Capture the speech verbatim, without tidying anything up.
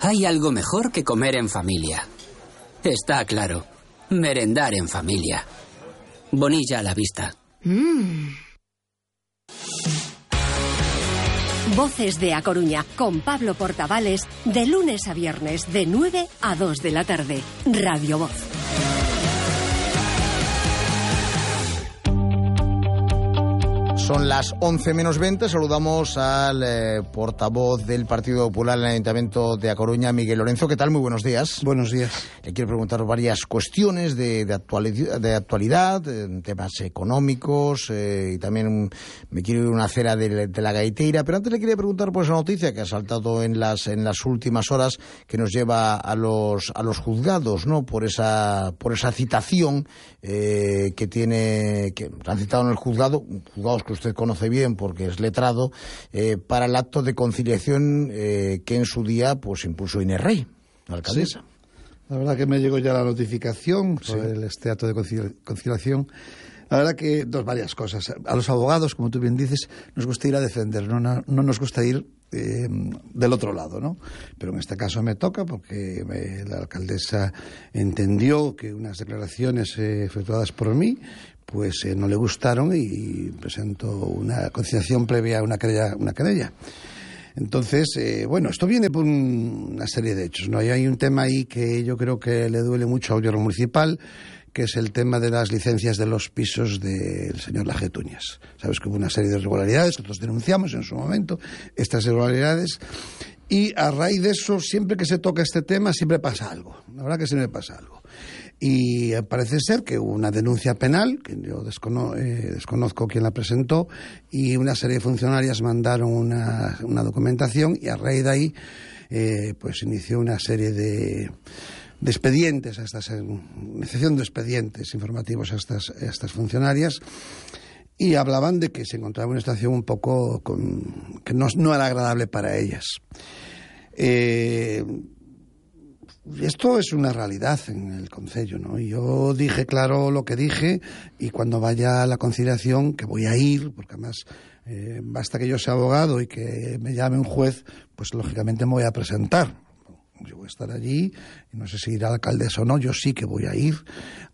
Hay algo mejor que comer en familia. Está claro. Merendar en familia. Bonilla a la vista. Mm. Voces de A Coruña, con Pablo Portavales, de lunes a viernes, de nueve a dos de la tarde. Radio Voz. Son las once menos veinte. Saludamos al eh, portavoz del Partido Popular en el Ayuntamiento de A Coruña, Miguel Lorenzo. ¿Qué tal? Muy buenos días. Buenos días. Le quiero preguntar varias cuestiones de, de, actualidad, de actualidad, de temas económicos, eh, y también me quiero ir a una acera de, de la Gaiteira. Pero antes le quería preguntar por esa noticia que ha saltado en las en las últimas horas, que nos lleva a los a los juzgados, ¿no? Por esa por esa citación eh, que tiene que han citado en el juzgado, juzgados que usted conoce bien porque es letrado, eh, para el acto de conciliación eh, que en su día pues impulsó Inés Rey, la alcaldesa. Sí. La verdad que me llegó ya la notificación sí. sobre este acto de conciliación. La verdad que dos varias cosas. A los abogados, como tú bien dices, nos gusta ir a defender, no, no, no nos gusta ir eh, del otro lado, ¿no? Pero en este caso me toca porque me, la alcaldesa entendió que unas declaraciones eh, efectuadas por mí pues eh, no le gustaron y presentó una conciliación previa a una querella. Una querella. Entonces, eh, bueno, esto viene por un, una serie de hechos, ¿no? Y hay un tema ahí que yo creo que le duele mucho al gobierno municipal, que es el tema de las licencias de los pisos del señor Lajetuñas. Sabes que hubo una serie de irregularidades que nosotros denunciamos en su momento, estas irregularidades, y a raíz de eso, siempre que se toca este tema, siempre pasa algo. La verdad que siempre pasa algo. Y parece ser que hubo una denuncia penal, que yo descono, eh, desconozco quién la presentó, y una serie de funcionarias mandaron una, una documentación, y a raíz de ahí eh, pues inició una serie de, de expedientes, a estas, una sección de expedientes informativos a estas, a estas funcionarias, y hablaban de que se encontraba en una situación un poco con, que no, no era agradable para ellas. Eh, Esto es una realidad en el concello, ¿no? Yo dije claro lo que dije, y cuando vaya a la conciliación, que voy a ir, porque además eh, basta que yo sea abogado y que me llame un juez, pues lógicamente me voy a presentar. Yo voy a estar allí, y no sé si irá la alcaldesa o no, yo sí que voy a ir